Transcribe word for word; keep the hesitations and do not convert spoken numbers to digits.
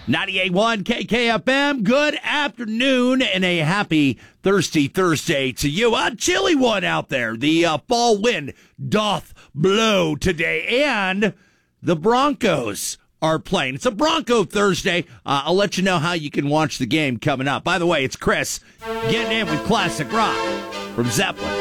ninety-eight point one K K F M, good afternoon and a happy thirsty Thursday to you. A chilly one out there. The uh, fall wind doth blow today, and the Broncos are playing. It's a Bronco Thursday. Uh, I'll let you know how you can watch the game coming up. By the way, it's Chris getting in with Classic Rock from Zeppelin.